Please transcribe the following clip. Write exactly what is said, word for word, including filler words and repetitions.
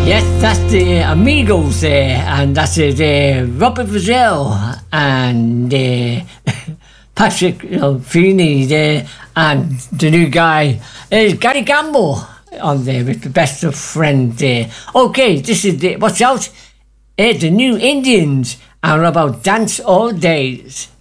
Yes, that's the Amigos there, and that's uh, the Robert Brazil and uh, Patrick you know, Feeney there, and the new guy is Gary Gamble on there with the best of friend there. Okay, this is the, watch out, uh, the New Indians are about Dance All Days.